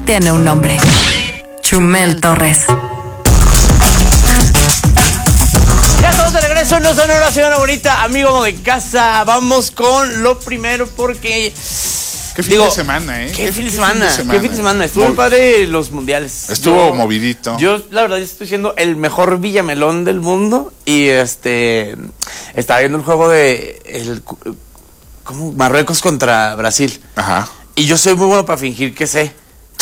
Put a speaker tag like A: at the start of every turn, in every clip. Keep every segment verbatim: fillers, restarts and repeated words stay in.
A: tiene un nombre. Chumel Torres.
B: Ya estamos de regreso, no son una señora bonita, amigo de casa. Vamos con lo primero porque...
C: Qué fin
B: digo,
C: de semana, ¿eh?
B: ¿Qué,
C: ¿Qué
B: fin de
C: fin
B: semana?
C: de semana?
B: ¿Qué fin de semana? Estuvo muy padre los mundiales.
C: Estuvo
B: yo,
C: movidito.
B: Yo, la verdad, estoy siendo el mejor Villamelón del mundo. Y este... estaba viendo el juego de... El, ¿cómo? Marruecos contra Brasil.
C: Ajá.
B: Y yo soy muy bueno para fingir que sé.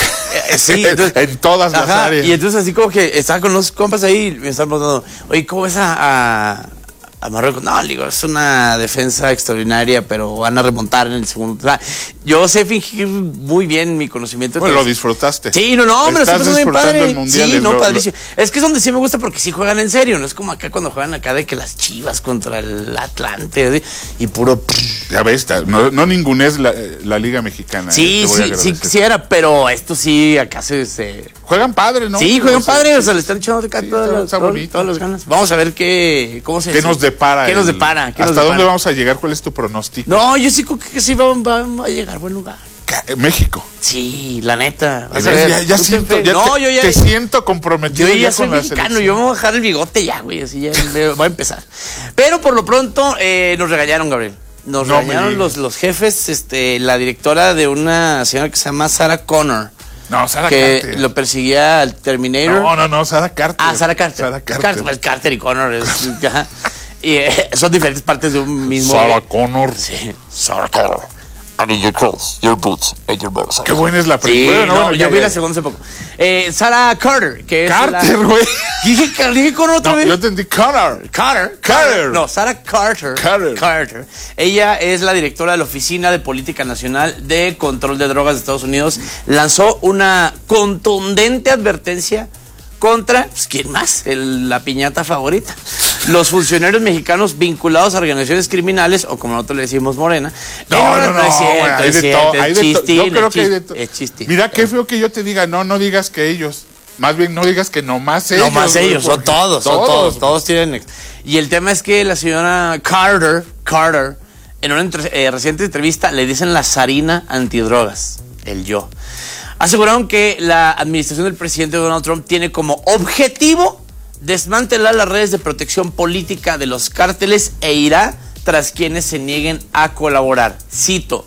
B: Sí, entonces,
C: en todas las
B: ajá,
C: áreas.
B: Y entonces así como que estaba con unos compas ahí y me estaban preguntando, oye, ¿cómo ves a, a, a Marruecos? No, digo, es una defensa extraordinaria, pero van a remontar en el segundo. O sea, yo sé fingir muy bien mi conocimiento.
C: Bueno, lo disfrutaste.
B: Sí, no, no, me lo estoy pasando bien padre.
C: El mundial,
B: sí, no,
C: lo,
B: padrísimo. Lo... Es que es donde sí me gusta porque sí juegan en serio, no es como acá cuando juegan acá de que las Chivas contra el Atlante ¿sí? Y puro...
C: Ya ves, no, no ningunees la, la Liga Mexicana.
B: Sí,
C: eh,
B: sí, sí quisiera, pero esto sí acá se... se...
C: Juegan padre, ¿no?
B: Sí, juegan padre, o sea, le están echando acá
C: sí,
B: todas,
C: está,
B: las,
C: está
B: todas, todas las ganas. Vamos a ver qué... ¿Cómo se
C: ¿Qué nos depara?
B: ¿Qué
C: el,
B: nos depara? ¿Qué
C: ¿Hasta
B: nos
C: dónde
B: depara?
C: vamos a llegar? ¿Cuál es tu pronóstico?
B: No, yo sí creo que sí vamos va, va a llegar a buen lugar.
C: México.
B: Sí, la neta.
C: Vas a ver, ya, ya siento, ya
B: no,
C: te,
B: yo ya,
C: te siento comprometido.
B: Yo ya,
C: ya
B: soy
C: con
B: mexicano,
C: la
B: yo me voy a bajar el bigote ya, güey, así ya me, voy a empezar. Pero por lo pronto eh, nos regañaron, Gabriel. Nos
C: no
B: regañaron los, los jefes, este, la directora de una señora que se llama Sarah Connor.
C: No, Sarah
B: que
C: Carter.
B: lo perseguía al Terminator.
C: No, no, no, Sarah Carter.
B: Ah, Sarah Carter.
C: Sarah Carter.
B: Carter, pues Carter y Connor. Es, ya. Y eh, son diferentes partes de un mismo.
C: Sarah Connor.
B: Sí.
C: Sarah Connor.
D: I need your clothes, your boots, and your motorcycle.
C: Qué buena es la
B: Sí,
C: película.
B: no,
C: no, bueno,
B: yo
C: ya,
B: vi
C: ya.
B: la segunda hace poco. Eh, Sarah Carter, que es
C: Carter,
B: la...
C: güey.
B: Dije, dije con otra
C: No,
B: vez.
C: yo entendí Connor.
B: Carter.
C: Carter.
B: No, Sarah Carter.
C: Carter.
B: Carter. Ella es la directora de la Oficina de Política Nacional de Control de Drogas de Estados Unidos. Lanzó una contundente advertencia contra, pues, ¿quién más? El, la piñata favorita. Los funcionarios mexicanos vinculados a organizaciones criminales, o como nosotros le decimos Morena.
C: No, no, no,
B: es cierto,
C: güey, hay
B: es
C: de
B: cierto,
C: todo.
B: es
C: Hay de to-
B: chistín,
C: Yo creo
B: es
C: que hay de
B: chis-
C: todo.
B: es chistín.
C: Mira, qué feo que yo te diga, no, no digas que ellos. Más bien, no digas que nomás ellos.
B: No más
C: güey,
B: ellos, son
C: porque
B: todos, son todos, todos tienen. ex- Y el tema es que la señora Carter, Carter, en una entre- eh, reciente entrevista le dicen la zarina antidrogas, el yo. Aseguraron que la administración del presidente Donald Trump tiene como objetivo desmantelar las redes de protección política de los cárteles e irá tras quienes se nieguen a colaborar. Cito.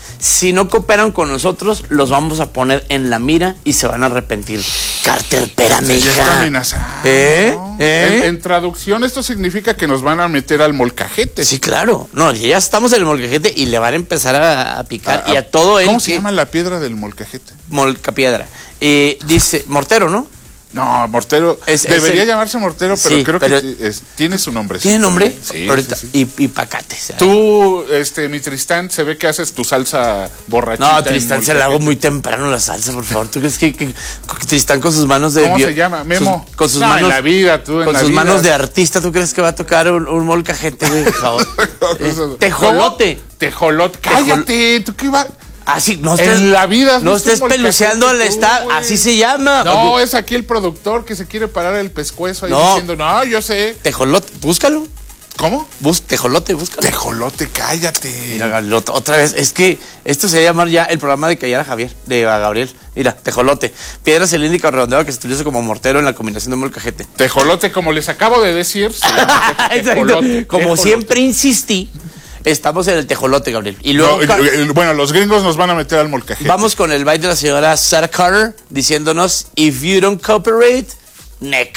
B: Si no cooperan con nosotros, los vamos a poner en la mira y se van a arrepentir. Carter, espérame,
C: Ya está
B: hija.
C: amenazado.
B: ¿Eh?
C: ¿no?
B: ¿Eh?
C: En, en traducción, esto significa que nos van a meter al molcajete.
B: Sí, claro. No, ya estamos en el molcajete y le van a empezar a, a picar.
C: A-
B: y a todo el
C: ¿Cómo
B: que...
C: se llama la piedra del molcajete?
B: Molcapiedra. Eh, dice, mortero, ¿no?
C: No, mortero.
B: Es- es
C: debería
B: el-
C: llamarse mortero, pero
B: Sí,
C: creo
B: pero-
C: que es- tiene su nombre.
B: ¿Tiene nombre?
C: Sí,
B: Ahorita.
C: sí, sí.
B: Y, y pacate. ¿sabes?
C: Tú, este, mi Tristán, se ve que haces tu salsa borrachita.
B: No,
C: en
B: Tristán se la hago
C: molcajete.
B: muy temprano la salsa, por favor. ¿Tú crees que, que- que Tristán con sus manos de...
C: ¿Cómo
B: bio-
C: se llama? Memo.
B: sus- con sus
C: No,
B: manos...
C: en la vida, tú, en
B: Con
C: la
B: sus
C: vida.
B: manos de artista, ¿tú crees que va a tocar un, un molcajete, güey, por favor? Eh,
C: ¿Cómo?
B: tejolote.
C: Tejolote. Cállate, ¿tú qué va?
B: Así, no
C: En
B: estés...
C: la vida has
B: No
C: visto
B: estés
C: un molcajete
B: peluceando al
C: tú,
B: estar...
C: güey.
B: Así se llama.
C: No, es aquí el productor que se quiere parar el pescuezo ahí
B: No.
C: diciendo, no, yo sé.
B: Tejolote, búscalo.
C: ¿Cómo?
B: Bus, tejolote, búscalo.
C: Tejolote, cállate.
B: Mira, Gabriel, ot- otra vez, es que esto se va a llamar ya el programa de callar a Javier, de a Gabriel. Mira, tejolote. Piedra cilíndrica o redondeada que se utiliza como mortero en la combinación de molcajete.
C: Tejolote, como les acabo de decir. se llama
B: Exacto.
C: tejolote,
B: Como
C: tejolote.
B: siempre insistí, estamos en el tejolote, Gabriel. Y luego
C: No,
B: Car-
C: eh, eh, bueno, los gringos nos van a meter al molcajete.
B: vamos con el baile de la señora Sarah Carter diciéndonos, if you don't cooperate, neck.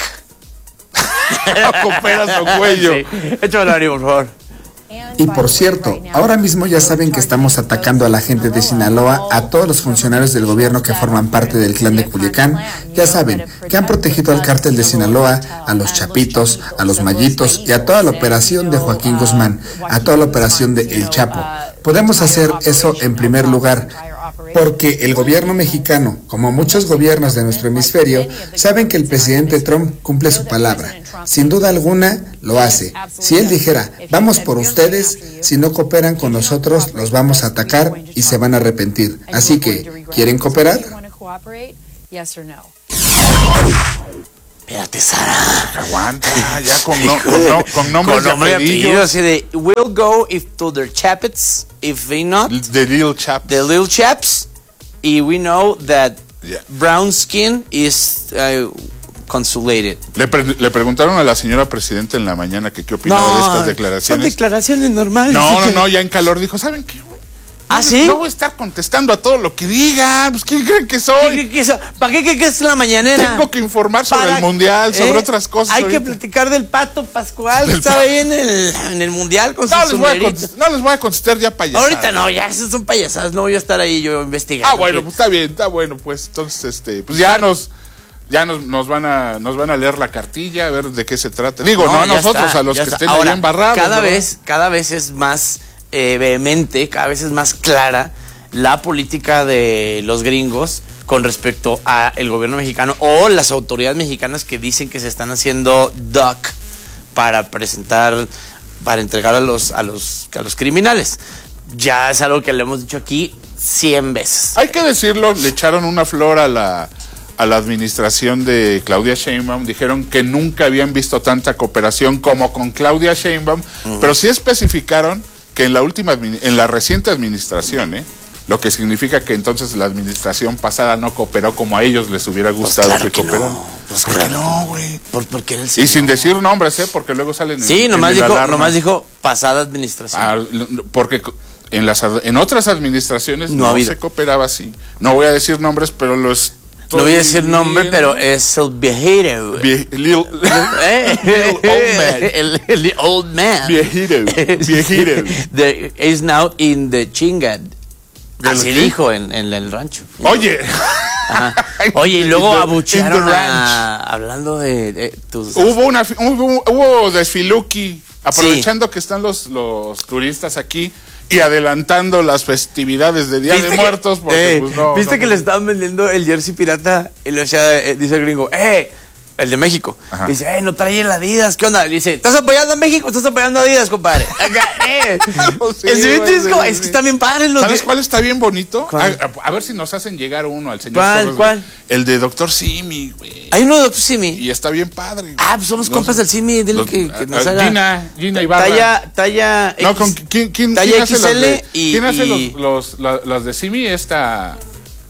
C: Cooperas o cuello.
B: Sí. Échame Ari, por favor.
E: Y por cierto, ahora mismo ya saben que estamos atacando a la gente de Sinaloa, a todos los funcionarios del gobierno que forman parte del clan de Culiacán. Ya saben que han protegido al cártel de Sinaloa, a los Chapitos, a los Mallitos y a toda la operación de Joaquín Guzmán, a toda la operación de El Chapo. Podemos hacer eso en primer lugar, porque el gobierno mexicano, como muchos gobiernos de nuestro hemisferio, saben que el presidente Trump cumple su palabra. Sin duda alguna, lo hace. Si él dijera, vamos por ustedes, si no cooperan con nosotros, los vamos a atacar y se van a arrepentir. Así que, ¿quieren cooperar?
B: Espérate, Sara.
C: Aguanta, ya con, no, con, no, con nombres
B: Con nombre
C: y
B: y apellido,
C: apellidos.
B: así de, we'll go if to their chapets, if they not,
C: The Little Chap.
B: the little chaps, y we know that
C: Yeah.
B: brown skin is uh, consulated.
C: Le, pre- le preguntaron a la señora presidenta en la mañana que qué opinaba de estas declaraciones.
B: Son declaraciones normales.
C: No, no, no, ya en calor dijo, ¿saben qué?
B: ¿Ah, sí?
C: No voy a estar contestando a todo lo que digan. Pues, ¿quién creen que soy?
B: ¿Qué, qué, qué, eso? ¿Para qué qué, qué es la mañanera?
C: Tengo que informar sobre
B: Para-
C: el mundial, sobre
B: ¿eh?
C: otras cosas.
B: Hay
C: ahorita.
B: que platicar del Pato Pascual, que
C: Del
B: estaba
C: pa-
B: ahí en el, en el mundial con
C: No
B: sus
C: les, voy a
B: sombreritos.
C: contestar, no les voy a contestar ya payasadas.
B: Ahorita no, ya esas son payasadas, no voy a estar ahí yo investigando.
C: Ah, bueno,
B: ¿Qué?
C: pues está bien, está bueno, pues entonces este, pues ya nos ya nos, nos van a nos van a leer la cartilla, a ver de qué se trata. Digo, no, a
B: ya
C: nosotros,
B: está,
C: a los
B: ya
C: que
B: está.
C: estén
B: Ahora,
C: ahí embarrados.
B: Cada
C: ¿verdad?
B: vez, cada vez es más eh, vehemente, cada vez es más clara la política de los gringos con respecto a el gobierno mexicano o las autoridades mexicanas que dicen que se están haciendo duck para presentar, para entregar a los, a los, a los criminales. Ya es algo que le hemos dicho aquí cien veces.
C: Hay que decirlo, le echaron una flor a la a la administración de Claudia Sheinbaum, dijeron que nunca habían visto tanta cooperación como con Claudia Sheinbaum, uh-huh. pero sí especificaron que en la última en la reciente administración, ¿eh? Lo que significa que entonces la administración pasada no cooperó como a ellos les hubiera gustado
B: pues claro
C: que,
B: que
C: cooperaran.
B: no, pues
C: ¿Por
B: claro
C: qué no, güey?
B: Por, porque era el
C: Y
B: señor.
C: sin decir nombres, ¿eh? Porque luego salen
B: Sí,
C: en,
B: nomás,
C: en el
B: dijo,
C: alarma.
B: nomás dijo pasada administración.
C: Ah, porque en las en otras administraciones
B: No
C: no,
B: ha habido.
C: se cooperaba así. No voy a decir nombres, pero los
B: No voy a decir nombre, pero es el viejero.
C: Vie- little-
B: Eh,
C: little old man.
B: el, el old man.
C: Viejito, viejito.
B: The, is now in the chingad.
C: ¿De
B: Así
C: qué?
B: dijo en, en el rancho.
C: Oye.
B: Ajá. Oye, y luego
C: In the-
B: abuchearon
C: in the
B: a, hablando de, de tus...
C: Hubo una hubo, hubo desfiluki, aprovechando que están los, los turistas aquí y adelantando las festividades de Día de
B: ¿Viste
C: Muertos,
B: que,
C: porque
B: eh,
C: pues no.
B: ¿Viste
C: no,
B: que le estaban vendiendo el jersey pirata? Y le decía, eh, dice el gringo, ¡eh! El de México.
C: Ajá.
B: Dice, ¡eh! No trae el Adidas. ¿Qué onda? Le dice, ¿estás apoyando a México? ¿Estás apoyando a Adidas, compadre? Acá, ¡eh!
C: Sí,
B: el siguiente
C: güey,
B: disco,
C: sí,
B: es
C: sí.
B: que están bien padres los
C: ¿Sabes
B: de-
C: cuál está bien bonito?
B: ¿Cuál?
C: A, a- a ver si nos hacen llegar uno al señor.
B: ¿Cuál,
C: Torres,
B: cuál?
C: güey. El de Doctor Simi, güey.
B: Hay uno de Doctor Simi.
C: Y está bien padre. güey.
B: Ah, pues somos
C: Los-
B: compas del Simi. Dile
C: los-
B: que, que nos
C: a-
B: haga.
C: Gina, Gina Ibarra.
B: Talla, talla
C: No,
B: X.
C: con quién, quién,
B: talla
C: quién hace
B: X
C: las
B: L
C: de,
B: y-
C: ¿quién hace
B: y-
C: los, los, la- las de Simi? Esta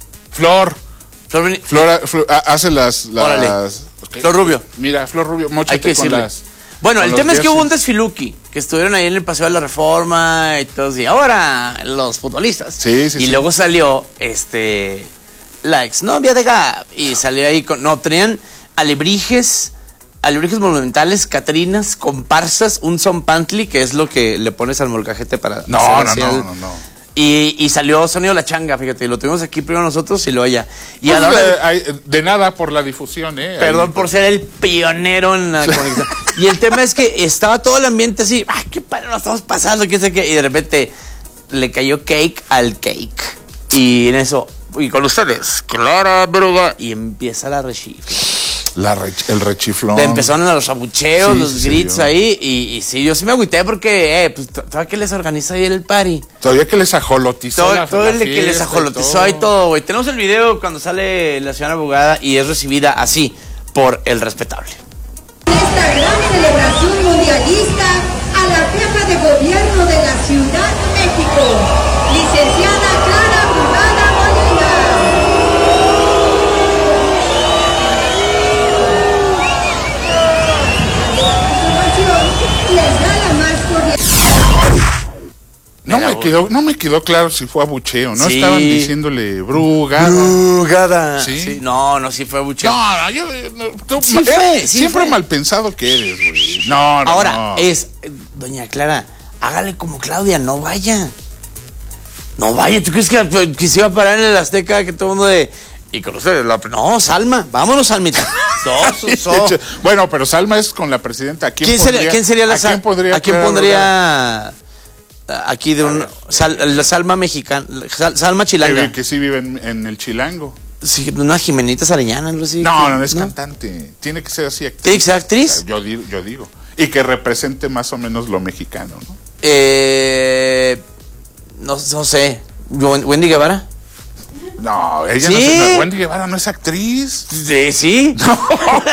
C: Flor.
B: Flor, Beni-
C: Flor, Flor, ah, hace las,
B: Órale.
C: las ok.
B: Flor Rubio.
C: Mira, Flor Rubio,
B: Hay
C: móchate
B: que
C: con
B: decirle.
C: las.
B: Bueno,
C: con
B: el
C: los
B: tema es que hubo un
C: jerseys.
B: desfiluki, que estuvieron ahí en el Paseo de la Reforma y todos, y ahora los futbolistas.
C: Sí, sí,
B: Y
C: sí.
B: luego salió, este, la exnovia de Gab, y salió ahí con, no, tenían alebrijes, alebrijes monumentales, catrinas, comparsas, un zompantli, que es lo que le pones al molcajete para
C: No,
B: hacer
C: no,
B: así
C: no,
B: el-
C: no, no.
B: Y, y salió Sonido La Changa, fíjate, y lo tuvimos aquí primero nosotros y luego ella. Y a
C: Pues,
B: la hora de-
C: eh, hay- de nada por la difusión, ¿eh?
B: Perdón
C: Ahí,
B: por ser el pionero en la conexión. Y el tema es que estaba todo el ambiente así, ¡ay, qué padre nos estamos pasando! ¿Qué sé qué? Y de repente le cayó cake al cake. Y en eso, y con ustedes, Clara Bruga. Y empieza la rechifla.
C: la rech- el rechiflón.
B: Empezaron a los abucheos,
C: Sí,
B: los
C: sí,
B: gritos
C: sí, yo.
B: ahí. Y, y sí, yo sí me agüité porque, eh, pues, ¿todavía que les organiza ahí el party?
C: Todavía que les ajolotizó.
B: Todo,
C: la,
B: todo
C: la
B: el de que les
C: fiesta y
B: ajolotizó y todo, güey. Tenemos el video cuando sale la señora abogada y es recibida así por el respetable.
F: Esta gran celebración mundialista a la jefa de gobierno de la Ciudad de México, licenciada Clara Brugada Molina. Les da la más cordial.
C: No
B: Mira,
C: me
B: güey.
C: quedó, no me quedó claro si fue abucheo, ¿no?
B: Sí.
C: Estaban diciéndole brugada.
B: Brugada.
C: ¿Sí?
B: Sí, no, no, sí fue abucheo.
C: No, no, yo no, tú-
B: Sí
C: eh,
B: fue, sí
C: siempre
B: fue.
C: mal pensado que eres, güey. No, no.
B: Ahora,
C: no.
B: es, eh, doña Clara, hágale como Claudia, no vaya. No vaya, ¿tú crees que, que se iba a parar en el Azteca que todo el mundo de... Y con ustedes, la, no, Salma, vámonos, Salmita. So, so, so.
C: Bueno, pero Salma es con la presidenta. ¿A ¿Quién,
B: ¿Quién,
C: pondría,
B: sería, ¿Quién sería la
C: ¿A quién
B: Sal-
C: podría
B: ¿A quién
C: Clara
B: pondría aquí de un sal- la Salma mexicana, Sal- Salma
C: Brugada?
B: chilanga?
C: Que, que sí vive en, en el Chilango.
B: Sí, una Jimenita Sarellana, algo así.
C: No, no, es cantante. Tiene que ser así actriz.
B: ¿Es actriz?
C: Yo, di- yo digo. Y que represente más o menos lo mexicano, ¿no?
B: Eh, no, no sé. Wen- Wendy Guevara.
C: No, ella
B: ¿Sí?
C: no es, no, Wendy Guevara no es actriz.
B: Sí, sí.
C: No,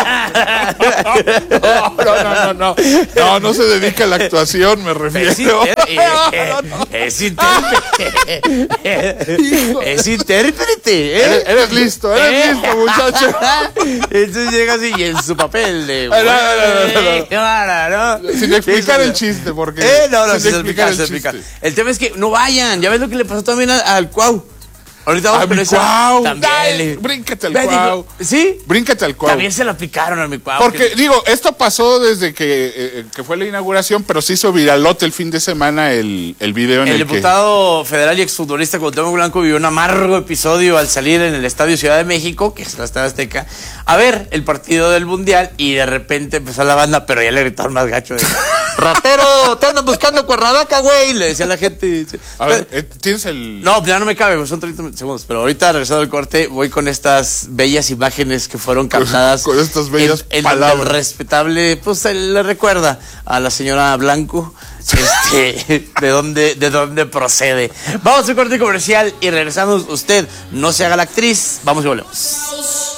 C: no, no, no, no, no, no se dedica a la actuación, me refiero.
B: Es, inter eh, es intérprete. Es intérprete. ¿eh?
C: Eres, eres listo, eres
B: ¿Eh?
C: listo, muchacho.
B: Entonces llega así y en su papel de...
C: No, no, no, no,
B: no, no.
C: Sin explicar
B: Eso,
C: el chiste, porque...
B: Eh, no, no,
C: sin
B: sin
C: explicar
B: explicar,
C: el
B: sin explicar.
C: chiste.
B: El tema es que no vayan. Ya ves lo que le pasó también al, al Cuau. Ahorita vamos
C: A
B: con
C: mi
B: esa.
C: Cuau.
B: También
C: Dale,
B: le-
C: bríncate al
B: Ve, digo,
C: Cuau.
B: ¿sí?
C: Bríncate al Cuau.
B: También se lo aplicaron a mi Cuau.
C: Porque,
B: que-
C: digo, esto pasó desde que, eh, que fue la inauguración, pero se hizo viralote el fin de semana el, el video en el,
B: El diputado federal y exfutbolista Cuauhtémoc Blanco vivió un amargo episodio al salir en el Estadio Ciudad de México, que es la Estadio Azteca, a ver el partido del Mundial y de repente empezó la banda, pero ya le gritaron más gacho de ratero, te andan buscando Cuernavaca, güey, le decía a la gente.
C: que... A ver, eh, ¿tienes el...?
B: No, ya no me cabe, pues son treinta segundos, pero ahorita regresado al corte voy con estas bellas imágenes que fueron captadas.
C: Con estas bellas
B: en, en
C: palabras.
B: El respetable, pues él le recuerda a la señora Blanco este, de dónde de dónde procede. Vamos a un corte comercial y regresamos. Usted no se haga la actriz, vamos y volvemos.